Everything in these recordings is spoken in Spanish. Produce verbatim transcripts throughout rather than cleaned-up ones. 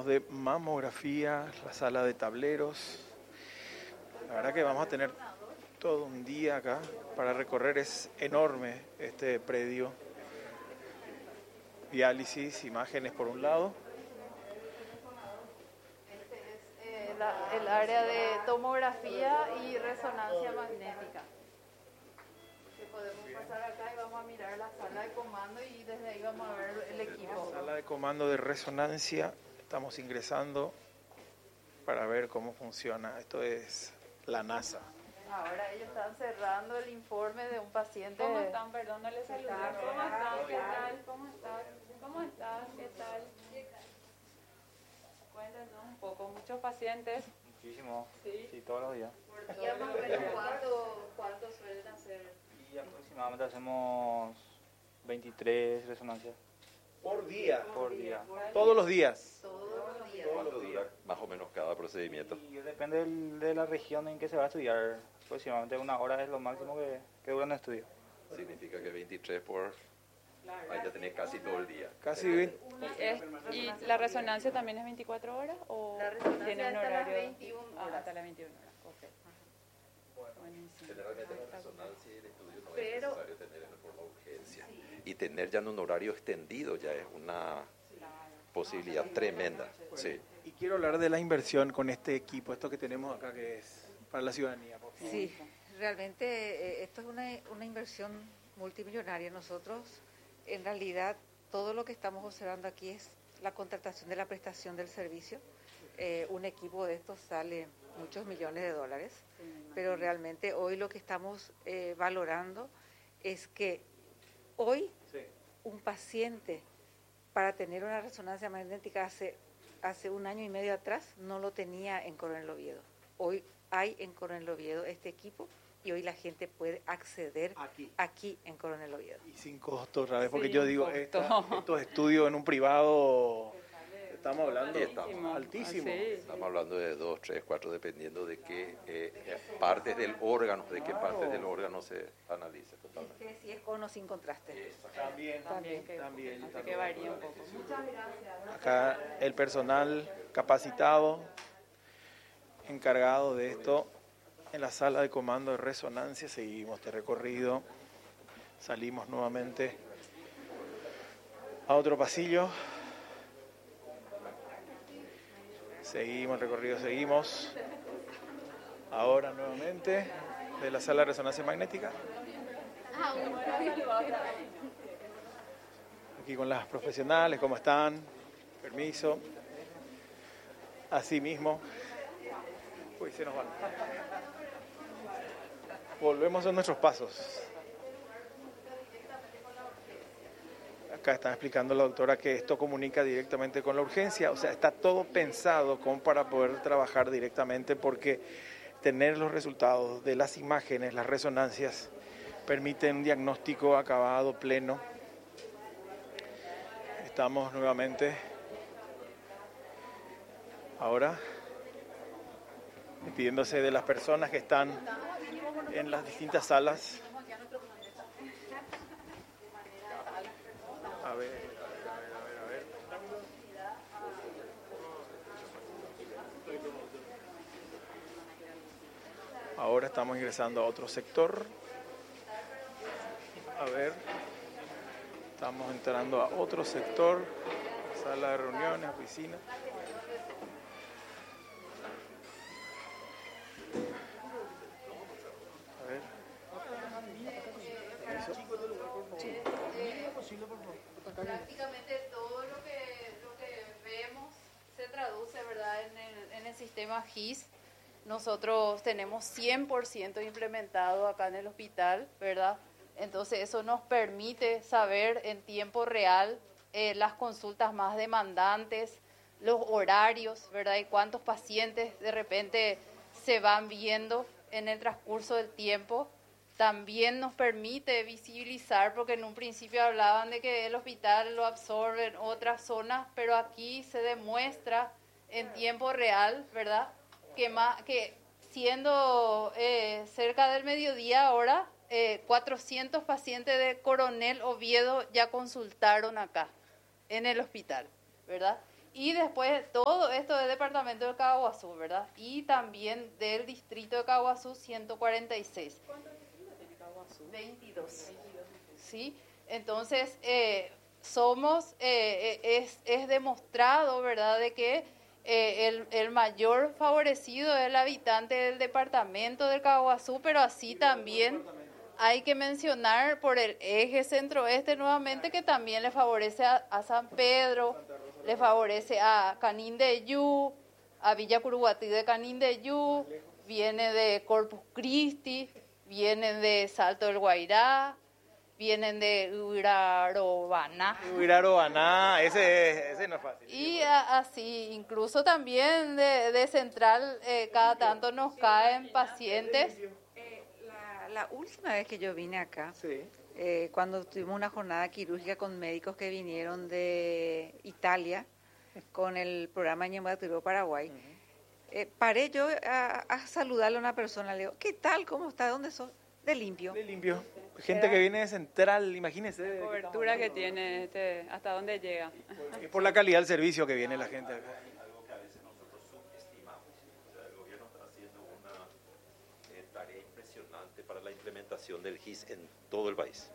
equipos de mamografía, la sala de tableros. La verdad que vamos a tener todo un día acá para recorrer, es enorme este predio. Diálisis, imágenes por un lado. Este es eh, la, el área de tomografía y resonancia magnética. Que podemos pasar acá y vamos a mirar la sala de comando y desde ahí vamos a ver el equipo. Sala de comando de resonancia, estamos ingresando para ver cómo funciona. Esto es la NASA. Ahora ellos están cerrando el informe de un paciente. ¿Cómo están? Perdón, no les saludé. ¿Cómo están? ¿Qué tal? ¿Cómo estás? ¿Cómo estás? ¿Qué tal? Cuéntanos un poco. ¿Muchos pacientes? Muchísimo. Sí. Sí, todos los días. ¿Y más o menos cuánto, cuánto suelen hacer? Y aproximadamente hacemos veintitrés resonancias Por día. por día. Todos los días. Todos los días. ¿Cuánto dura más o menos cada procedimiento? Y depende del- de la región en que se va a estudiar. Aproximadamente una hora es lo máximo que, que dura un estudio. Significa que veintitrés por... Ahí ya tenés casi todo el día. Casi veinte. ¿Y, es- ¿Y la resonancia también es veinticuatro horas o La resonancia tiene un hasta las horario? veintiuna Ah, horas. hasta las veintiuna horas. Ok. Buenísimo. Generalmente la resonancia y el estudio no Pero- es necesario tener en forma de urgencia. Y tener ya en un horario extendido ya es una posibilidad tremenda. Sí. Y quiero hablar de la inversión con este equipo, esto que tenemos acá que es para la ciudadanía, por favor. Sí, realmente eh, esto es una, una inversión multimillonaria. Nosotros, en realidad, todo lo que estamos observando aquí es la contratación de la prestación del servicio. Eh, un equipo de estos sale muchos millones de dólares, pero realmente hoy lo que estamos eh, valorando es que hoy Sí. un paciente para tener una resonancia magnética hace, hace un año y medio atrás no lo tenía en Coronel Oviedo. Hoy hay en Coronel Oviedo este equipo y hoy la gente puede acceder Aquí. aquí en Coronel Oviedo. Y sin costo otra vez, porque Sí, yo un digo, costo. esta- estos estudios en un privado, estamos hablando Ahí estamos. altísimo. Sí. Estamos hablando de dos, tres, cuatro, dependiendo de qué eh, partes del órgano, de qué partes del órgano se analice totalmente. Este si es con o sin contraste. También, También, que, también, así también. que varía un poco. Acá el personal capacitado, encargado de esto, en la sala de comando de resonancia, seguimos este recorrido, salimos nuevamente a otro pasillo, seguimos el recorrido, seguimos, ahora nuevamente de la sala de resonancia magnética, aquí con las profesionales, ¿cómo están? Permiso. Así mismo. Uy, se nos van. Volvemos a nuestros pasos. Acá está explicando la doctora que esto comunica directamente con la urgencia, o sea, está todo pensado como para poder trabajar directamente, porque tener los resultados de las imágenes, las resonancias, permiten un diagnóstico acabado, pleno. Estamos nuevamente ahora despidiéndose de las personas que están en las distintas salas. A ver, a ver, a ver, a ver. Ahora estamos ingresando a otro sector. A ver, estamos entrando a otro sector, sala de reuniones, oficina. A ver. Prácticamente todo lo que, lo que vemos se traduce, ¿verdad?, en el, en el sistema G I S. Nosotros tenemos cien por ciento implementado acá en el hospital, ¿verdad? Entonces eso nos permite saber en tiempo real eh, las consultas más demandantes, los horarios, ¿verdad? Y cuántos pacientes de repente se van viendo en el transcurso del tiempo. También nos permite visibilizar, porque en un principio hablaban de que el hospital lo absorbe en otras zonas, pero aquí se demuestra en tiempo real, ¿verdad?, que, más, que siendo eh, cerca del mediodía ahora, eh, cuatrocientos pacientes de Coronel Oviedo ya consultaron acá, en el hospital, ¿verdad? Y después todo departamento de Caguazú, ¿verdad? Y también del distrito de Caguazú, ciento cuarenta y seis. ¿Cuántos distritos tiene Caguazú? veintidós. ¿Sí? Entonces, eh, somos, eh, es, es demostrado, ¿verdad?, de que eh, el, el mayor favorecido es el habitante del departamento del Caguazú, pero así también hay que mencionar por el eje centro-oeste nuevamente que también le favorece a, a San Pedro, le favorece a Canindeyú, a Villa Curuguatí de Canindeyú, viene de Corpus Christi, viene de Salto del Guairá, vienen de Urarobaná. Urarobaná, ese, ese no es fácil. Y a, así, incluso también de, de Central, eh, cada tanto nos caen pacientes. Eh, la, la última vez que yo vine acá, Sí. eh, cuando tuvimos una jornada quirúrgica con médicos que vinieron de Italia, con el programa Ñembaturo Paraguay, eh, paré yo a, a saludarle a una persona, le digo, ¿qué tal? ¿Cómo está? ¿Dónde sos? De limpio. De limpio. Gente que viene de Central, imagínense. La cobertura que tiene, este, hasta dónde llega. Es por la calidad del servicio que viene la gente acá. Algo que a veces nosotros subestimamos. O sea, el gobierno está haciendo una eh, tarea impresionante para la implementación del G I S en todo el país.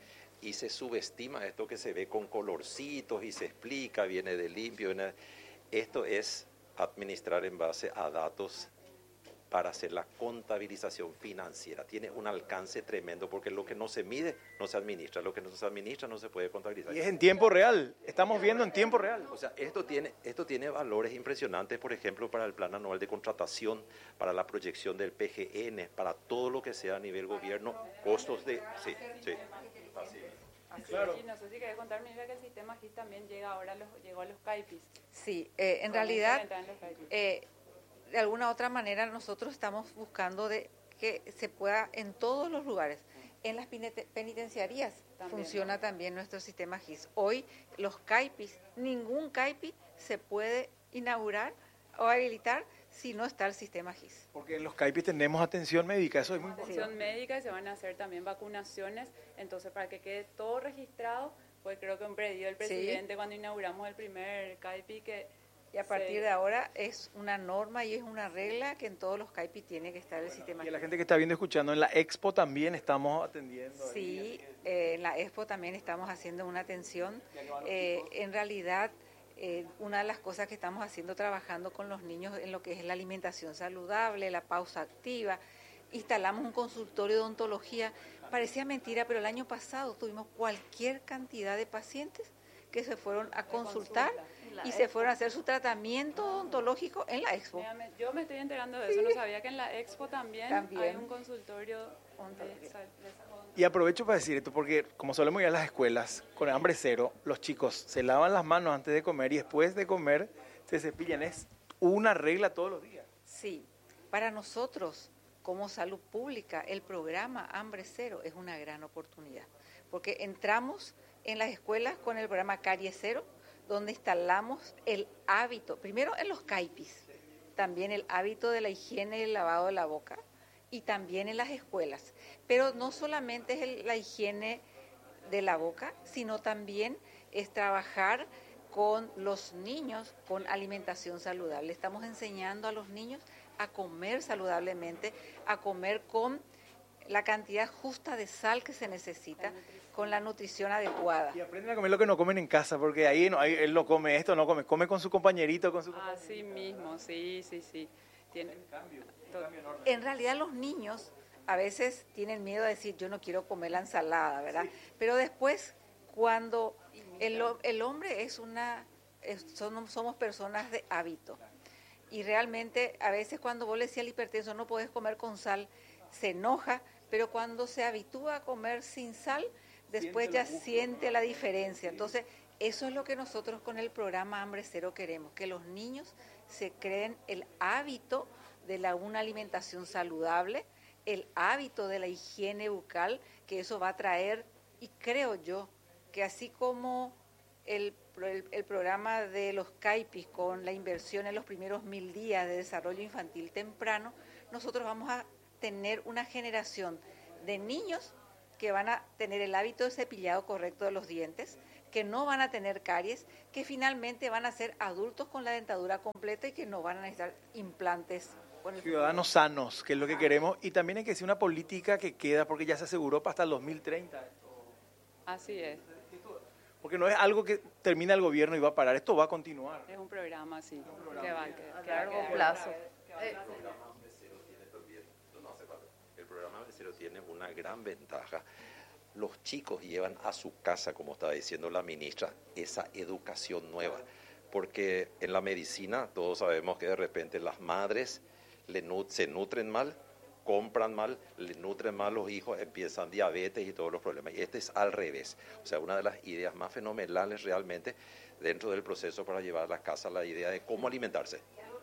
Y se subestima esto que se ve con colorcitos y se explica, viene de limpio. Viene... Esto es administrar en base a datos para hacer la contabilización financiera. Tiene un alcance tremendo porque lo que no se mide no se administra, lo que no se administra no se puede contabilizar. Y es en tiempo real, estamos viendo en tiempo real. O sea, esto tiene, esto tiene valores impresionantes, por ejemplo, para el plan anual de contratación, para la proyección del P G N, para todo lo que sea a nivel gobierno, costos de... Sí, sí. Así es. Claro. Y no sé si querés contarme, mira que el sistema G I S también llega ahora a los, llegó a los CAIPIS. Sí, eh, en Con realidad, implementar en los CAIPIS. eh, de alguna otra manera nosotros estamos buscando de que se pueda en todos los lugares. En las penite- penitenciarías También. funciona también nuestro sistema G I S. Hoy los CAIPIS, ningún CAIPI se puede inaugurar o habilitar si no está el sistema G I S. Porque en los CAIPIS tenemos atención médica, eso es muy importante. Atención médica y se van a hacer también vacunaciones, entonces para que quede todo registrado, pues creo que un predió el presidente cuando inauguramos el primer CAIPI que... Y a partir se- de ahora es una norma y es una regla que en todos los CAIPI tiene que estar el sistema Y G a I la S. gente que está viendo y escuchando, en la Expo también estamos atendiendo. ahí. Sí, eh, en la Expo también estamos haciendo una atención. Eh, en realidad, eh, una de las cosas que estamos haciendo, trabajando con los niños en lo que es la alimentación saludable, la pausa activa, instalamos un consultorio de odontología. Parecía mentira, pero el año pasado tuvimos cualquier cantidad de pacientes que se fueron a consultar y se fueron a hacer su tratamiento odontológico en la Expo. Mira, me- yo me estoy enterando de eso, no sabía que en la Expo también, También. hay un consultorio Odontología. de, sal- de salud. Y aprovecho para decir esto, porque como solemos ir a las escuelas, con hambre cero, los chicos se lavan las manos antes de comer y después de comer se cepillan. Es una regla todos los días. Sí, para nosotros como salud pública el programa Hambre Cero es una gran oportunidad, porque entramos en las escuelas con el programa Carie Cero, donde instalamos el hábito, primero en los CAIPIS, también el hábito de la higiene y el lavado de la boca, y también en las escuelas. Pero no solamente es el- la higiene de la boca, sino también es trabajar con los niños con alimentación saludable. Estamos enseñando a los niños a comer saludablemente, a comer con la cantidad justa de sal que se necesita, con la nutrición adecuada. Y aprenden a comer lo que no comen en casa, porque ahí, no, ahí él no come esto, no come, come con su compañerito, con su Así mismo, sí, sí, sí. Tiene, to- En realidad los niños a veces tienen miedo a decir yo no quiero comer la ensalada, ¿verdad? Pero después cuando el, ho- el hombre es una, es- son- somos personas de hábito y realmente a veces cuando vos le decís al hipertenso no podés comer con sal, se enoja, pero cuando se habitúa a comer sin sal, después ya siente la diferencia. Entonces, eso es lo que nosotros con el programa Hambre Cero queremos, que los niños se creen el hábito de la, una alimentación saludable, el hábito de la higiene bucal, que eso va a traer, y creo yo, que así como el, pro- el, el programa de los CAIPIS con la inversión en los primeros mil días de desarrollo infantil temprano, nosotros vamos a tener una generación de niños que van a tener el hábito de cepillado correcto de los dientes, que no van a tener caries, que finalmente van a ser adultos con la dentadura completa y que no van a necesitar implantes. Con el Ciudadanos sanos, que es lo que queremos, y también hay que decir una política que queda, porque ya se aseguró para hasta el dos mil treinta. Así es. Porque no es algo que termina el gobierno y va a parar, esto va a continuar. Es un programa, sí, un programa. que va, que, A que va a largo quedar. plazo. El programa Becero tiene también, no hace falta. El programa Becero tiene una gran ventaja. Los chicos llevan a su casa, como estaba diciendo la ministra, esa educación nueva. Porque en la medicina todos sabemos que de repente las madres le nut- se nutren mal, compran mal, le nutren mal los hijos, empiezan diabetes y todos los problemas. Y este es al revés. O sea, una de las ideas más fenomenales realmente dentro del proceso para llevar a la casa la idea de cómo alimentarse.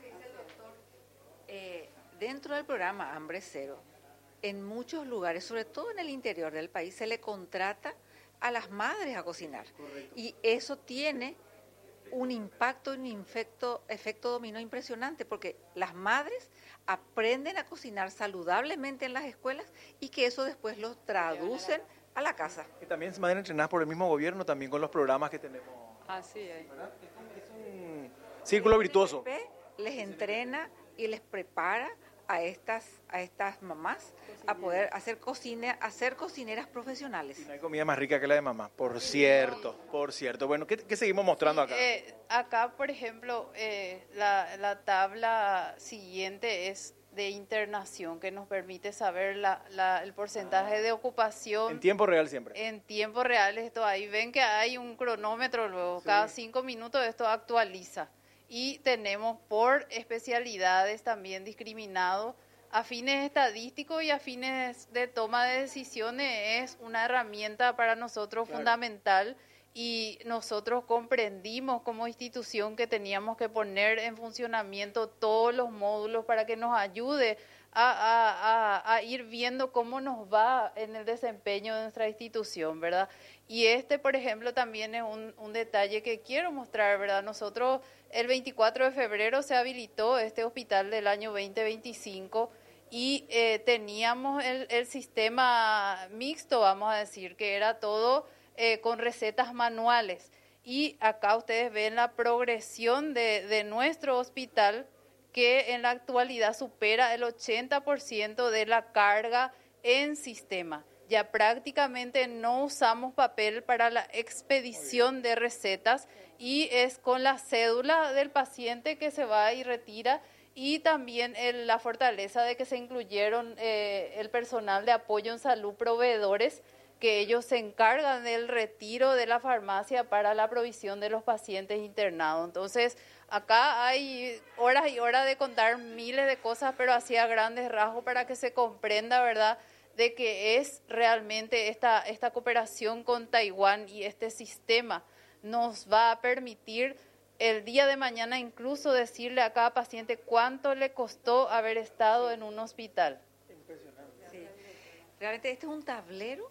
Eh, dentro del programa Hambre Cero, en muchos lugares, sobre todo en el interior del país, se le contrata a las madres a cocinar. Correcto. Y eso tiene un impacto, un efecto, efecto dominó impresionante, porque las madres aprenden a cocinar saludablemente en las escuelas y que eso después lo traducen a la casa. Que también se van entrenadas por el mismo gobierno, también con los programas que tenemos. Así es. ¿Verdad? Es un, es un círculo virtuoso. Les entrena y les prepara a estas a estas mamás a poder hacer cocina, hacer cocineras profesionales. Y no hay comida más rica que la de mamá, por cierto, por cierto. Bueno, ¿qué, qué seguimos mostrando acá? Eh, acá, por ejemplo, eh, la, la tabla siguiente es de internación, que nos permite saber la, la, el porcentaje de ocupación. En tiempo real siempre. En tiempo real esto ahí. Ven que hay un cronómetro luego, sí. Cada cinco minutos esto actualiza. Y tenemos por especialidades también discriminado. A fines estadísticos y a fines de toma de decisiones es una herramienta para nosotros claro. Fundamental, y nosotros comprendimos como institución que teníamos que poner en funcionamiento todos los módulos para que nos ayude a, a, a, a ir viendo cómo nos va en el desempeño de nuestra institución, ¿verdad? Y este, por ejemplo, también es un, un detalle que quiero mostrar, ¿verdad? Nosotros el veinticuatro de febrero se habilitó este hospital del año veinte veinticinco y eh, teníamos el, el sistema mixto, vamos a decir, que era todo eh, con recetas manuales. Y acá ustedes ven la progresión de, de nuestro hospital, que en la actualidad supera el ochenta por ciento de la carga en sistema. Ya prácticamente no usamos papel para la expedición de recetas y es con la cédula del paciente que se va y retira, y también el, la fortaleza de que se incluyeron eh, el personal de apoyo en salud, proveedores, que ellos se encargan del retiro de la farmacia para la provisión de los pacientes internados. Entonces, acá hay horas y horas de contar miles de cosas, pero así a grandes rasgos para que se comprenda, ¿verdad?, de que es realmente esta, esta cooperación con Taiwán y este sistema nos va a permitir el día de mañana incluso decirle a cada paciente cuánto le costó haber estado en un hospital. Impresionante. Sí. Realmente este es un tablero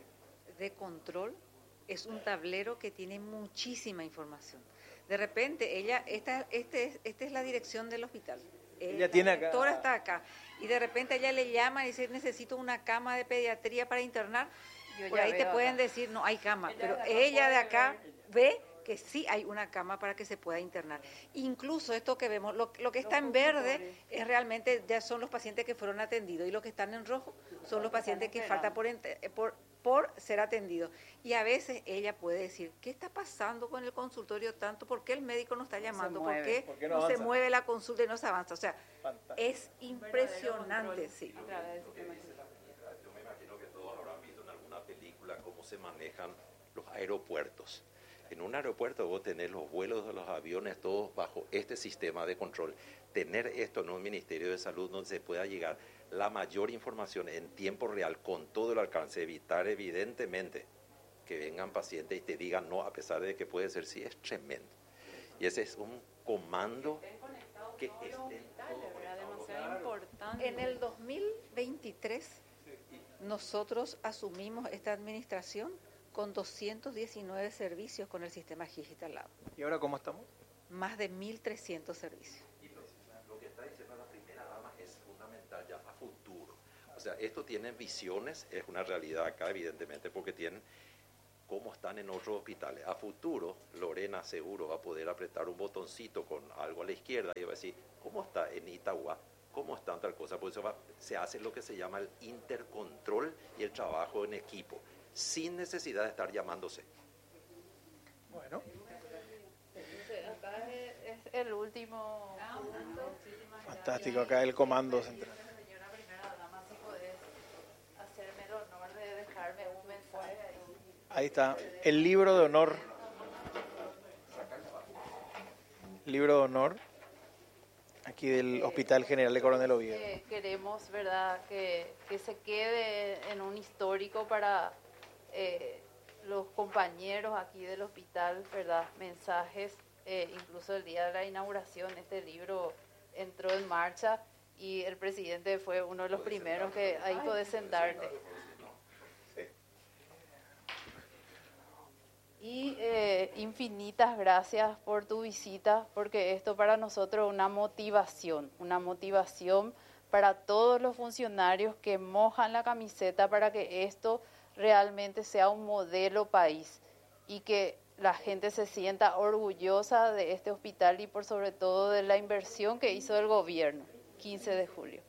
de control, es un tablero que tiene muchísima información. De repente, ella, esta, este, esta es la dirección del hospital. Ella eh, tiene acá. La doctora está acá. Y de repente ella le llama y dice, necesito una cama de pediatría para internar. Yo Por ahí te pueden acá. decir, no hay cama. Ella pero de ella de acá ver. ve que sí hay una cama para que se pueda internar. Incluso esto que vemos, lo, lo que está en verde es realmente, ya son los pacientes que fueron atendidos, y los que están en rojo son los pacientes que falta por, por, por ser atendidos. Y a veces ella puede decir, ¿qué está pasando con el consultorio tanto? ¿Por qué el médico no está llamando? ¿Por qué, ¿Por qué no, no se mueve la consulta y no se avanza? O sea, Fantástico. Es impresionante, sí. Yo me imagino que todos habrán visto en alguna película cómo se manejan los aeropuertos. En un aeropuerto vos tenés los vuelos de los aviones todos bajo este sistema de control. Tener esto en un Ministerio de Salud donde se pueda llegar la mayor información en tiempo real con todo el alcance, evitar evidentemente que vengan pacientes y te digan no, a pesar de que puede ser sí, es tremendo. Y ese es un comando que es demasiado importante. En el dos mil veintitrés nosotros asumimos esta administración con doscientos diecinueve servicios con el sistema G I S instalado. ¿Y ahora cómo estamos? Más de mil trescientos servicios. Y lo, lo que está diciendo la primera dama es fundamental ya a futuro. O sea, esto tiene visiones, es una realidad acá evidentemente porque tienen cómo están en otros hospitales. A futuro, Lorena seguro va a poder apretar un botoncito con algo a la izquierda y va a decir, ¿cómo está en Itagua? ¿Cómo está en tal cosa? Por eso va, se hace lo que se llama el intercontrol y el trabajo en equipo, sin necesidad de estar llamándose. Bueno. Acá es, es el último punto. Fantástico, acá el comando central. Señora primera dama, si podés hacerme el honor de dejarme un mensaje ahí. Ahí está, el libro de honor. Libro de honor, aquí del Hospital General de Coronel Oviedo. Eh, queremos, ¿verdad?, que, que se quede en un histórico para eh, los compañeros aquí del hospital, ¿verdad? Mensajes, eh, incluso el día de la inauguración, este libro entró en marcha y el presidente fue uno de los primeros que ahí podés sentarte. Y eh, infinitas gracias por tu visita, porque esto para nosotros es una motivación, una motivación para todos los funcionarios que mojan la camiseta para que esto realmente sea un modelo país y que la gente se sienta orgullosa de este hospital y por sobre todo de la inversión que hizo el gobierno, quince de julio.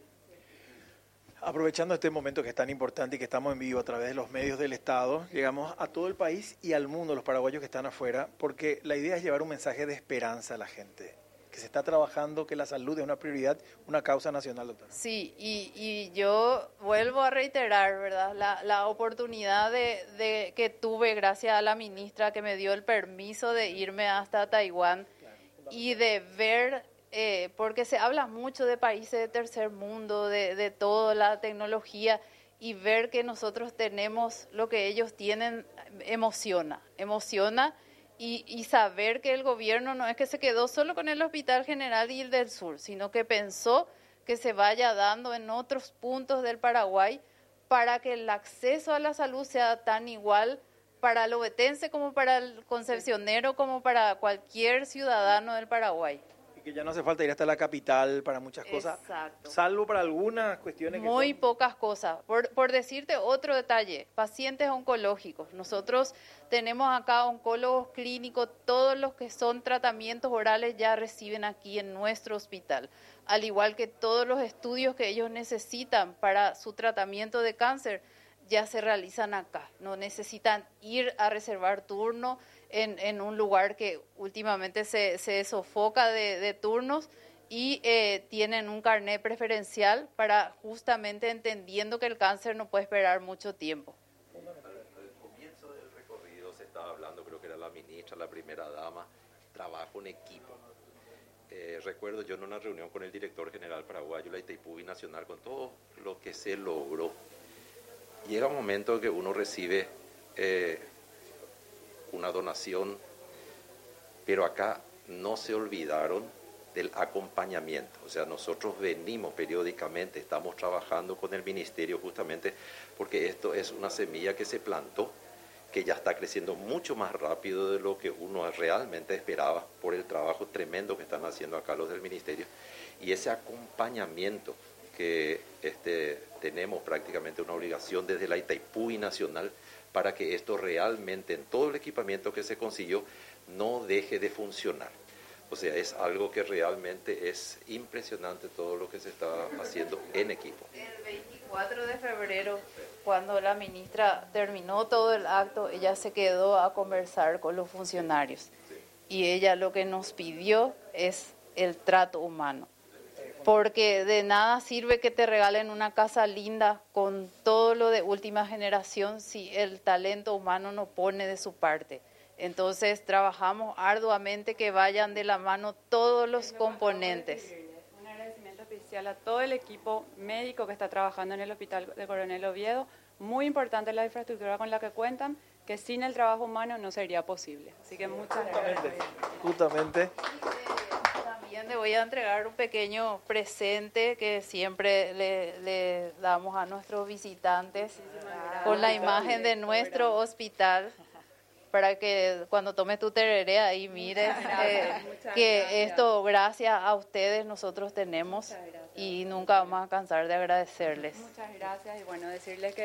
Aprovechando este momento que es tan importante y que estamos en vivo a través de los medios del Estado, llegamos a todo el país y al mundo, los paraguayos que están afuera, porque la idea es llevar un mensaje de esperanza a la gente, que se está trabajando, que la salud es una prioridad, una causa nacional, doctora. Sí, y, y yo vuelvo a reiterar, ¿verdad?, la, la oportunidad de, de que tuve gracias a la ministra que me dio el permiso de irme hasta Taiwán y de ver... Eh, porque se habla mucho de países de tercer mundo, de, de toda la tecnología, y ver que nosotros tenemos lo que ellos tienen emociona, emociona, y, y saber que el gobierno no es que se quedó solo con el Hospital General y el del Sur, sino que pensó que se vaya dando en otros puntos del Paraguay para que el acceso a la salud sea tan igual para el ovetense como para el concepcionero, como para cualquier ciudadano del Paraguay. Que ya no hace falta ir hasta la capital para muchas cosas, Exacto. Salvo para algunas cuestiones que Muy son... pocas cosas. Por, por decirte otro detalle, pacientes oncológicos. Nosotros tenemos acá oncólogos clínicos, todos los que son tratamientos orales ya reciben aquí en nuestro hospital, al igual que todos los estudios que ellos necesitan para su tratamiento de cáncer ya se realizan acá. No necesitan ir a reservar turno en, en un lugar que últimamente se, se sofoca de, de turnos y eh, tienen un carnet preferencial para justamente entendiendo que el cáncer no puede esperar mucho tiempo. Al comienzo del recorrido se estaba hablando, creo que era la ministra, la primera dama, trabajo en equipo. Eh, recuerdo yo en una reunión con el director general paraguayo, la Itaipú Binacional, con todo lo que se logró. Llega un momento que uno recibe eh, una donación, pero acá no se olvidaron del acompañamiento. O sea, nosotros venimos periódicamente, estamos trabajando con el ministerio justamente porque esto es una semilla que se plantó, que ya está creciendo mucho más rápido de lo que uno realmente esperaba por el trabajo tremendo que están haciendo acá los del ministerio. Y ese acompañamiento que este, tenemos prácticamente una obligación desde la Itaipú Nacional para que esto realmente, en todo el equipamiento que se consiguió, no deje de funcionar. O sea, es algo que realmente es impresionante todo lo que se está haciendo en equipo. El veinticuatro de febrero, cuando la ministra terminó todo el acto, ella se quedó a conversar con los funcionarios. Y ella lo que nos pidió es el trato humano. Porque de nada sirve que te regalen una casa linda con todo lo de última generación si el talento humano no pone de su parte. Entonces trabajamos arduamente que vayan de la mano todos los componentes. Un agradecimiento especial a todo el equipo médico que está trabajando en el Hospital de Coronel Oviedo. Muy importante la infraestructura con la que cuentan, que sin el trabajo humano no sería posible. Así que muchas gracias. Justamente. También le voy a entregar un pequeño presente que siempre le, le damos a nuestros visitantes con la imagen de nuestro hospital, para que cuando tomes tu tereré ahí mires eh, que esto gracias a ustedes nosotros tenemos y nunca vamos a cansar de agradecerles. Muchas gracias y bueno, decirles que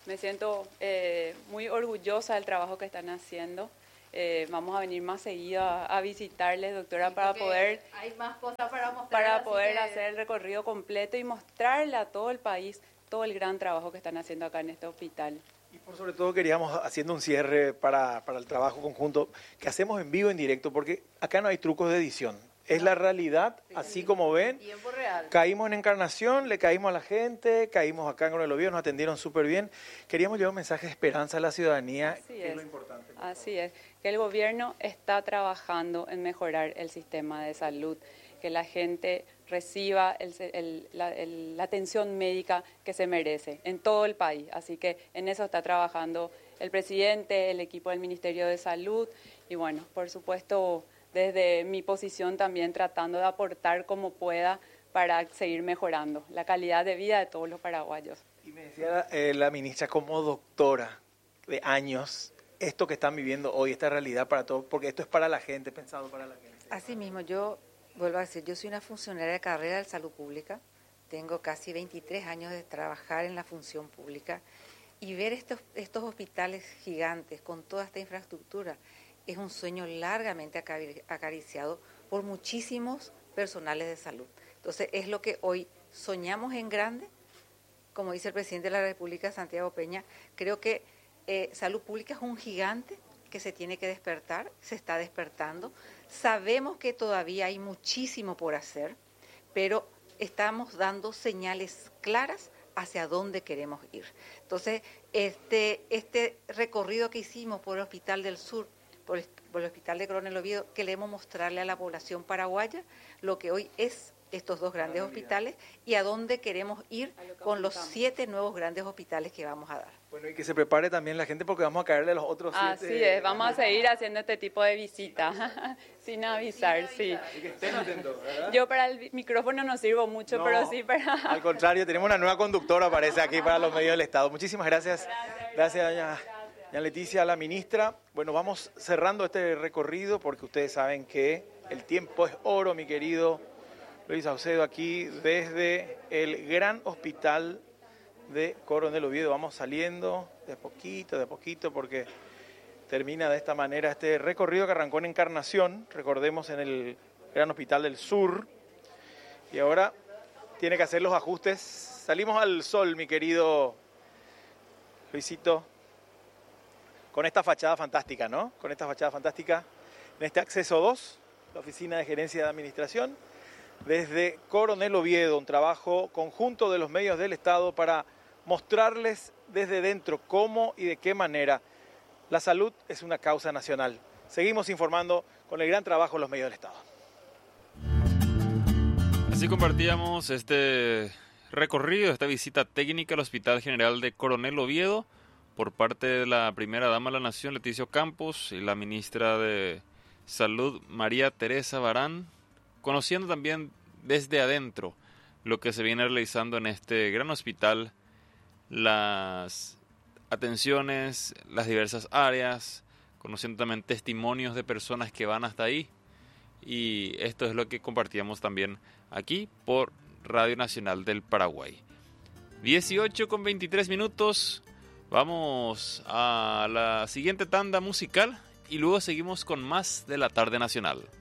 Me siento eh, muy orgullosa del trabajo que están haciendo. Eh, vamos a venir más seguido a, a visitarles, doctora, sí, para poder, hay más cosas para mostrar, para poder que... hacer el recorrido completo y mostrarle a todo el país todo el gran trabajo que están haciendo acá en este hospital. Y por sobre todo queríamos, haciendo un cierre para, para el trabajo conjunto, que hacemos en vivo, en directo, porque acá no hay trucos de edición. Es la realidad, sí, así como ven. Tiempo real. Caímos en Encarnación, le caímos a la gente, caímos acá en Coronel Oviedo, nos atendieron súper bien. Queríamos llevar un mensaje de esperanza a la ciudadanía, así que es, es lo importante. Así es, que el gobierno está trabajando en mejorar el sistema de salud, que la gente reciba el, el, la, el, la atención médica que se merece en todo el país. Así que en eso está trabajando el presidente, el equipo del Ministerio de Salud y bueno, por supuesto, desde mi posición también tratando de aportar como pueda para seguir mejorando la calidad de vida de todos los paraguayos. Y me decía eh, la ministra, como doctora de años, esto que están viviendo hoy, esta realidad para todos, porque esto es para la gente, pensado para la gente. Así mismo, yo vuelvo a decir, yo soy una funcionaria de carrera de salud pública, tengo casi veintitrés años de trabajar en la función pública y ver estos, estos hospitales gigantes con toda esta infraestructura es un sueño largamente acariciado por muchísimos personales de salud. Entonces, es lo que hoy soñamos en grande, como dice el presidente de la República, Santiago Peña. Creo que eh, salud pública es un gigante que se tiene que despertar, se está despertando. Sabemos que todavía hay muchísimo por hacer, pero estamos dando señales claras hacia dónde queremos ir. Entonces, este, este recorrido que hicimos por el Hospital del Sur, por el, por el Hospital de Coronel Oviedo, queremos mostrarle a la población paraguaya lo que hoy es estos dos grandes hospitales y a dónde queremos ir con los siete nuevos grandes hospitales que vamos a dar. Bueno, y que se prepare también la gente porque vamos a caerle a los otros siete. Así es, vamos a seguir haciendo este tipo de visitas, sin avisar, sí. Así que estén atentos, ¿verdad? Yo para el micrófono no sirvo mucho, no, pero sí para... Al contrario, tenemos una nueva conductora, parece, aquí para los medios del Estado. Muchísimas gracias. Gracias, gracias doña, doña Leticia, a la ministra. Bueno, vamos cerrando este recorrido porque ustedes saben que el tiempo es oro, mi querido Luis Saucedo, aquí desde el gran hospital de Coronel Oviedo. Vamos saliendo de a poquito, de a poquito, porque termina de esta manera este recorrido que arrancó en Encarnación, recordemos, en el Gran Hospital del Sur, y ahora tiene que hacer los ajustes. Salimos al sol, mi querido Luisito, con esta fachada fantástica, ¿no? Con esta fachada fantástica, en este acceso dos, la Oficina de Gerencia de Administración, desde Coronel Oviedo, un trabajo conjunto de los medios del Estado para mostrarles desde dentro cómo y de qué manera la salud es una causa nacional. Seguimos informando con el gran trabajo de los medios del Estado. Así compartíamos este recorrido, esta visita técnica al Hospital General de Coronel Oviedo por parte de la primera dama de la Nación, Leticia Campos, y la ministra de Salud, María Teresa Barán, conociendo también desde adentro lo que se viene realizando en este gran hospital, las atenciones, las diversas áreas, conociendo también testimonios de personas que van hasta ahí, y esto es lo que compartíamos también aquí por Radio Nacional del Paraguay. dieciocho con veintitrés minutos, vamos a la siguiente tanda musical y luego seguimos con más de la Tarde Nacional.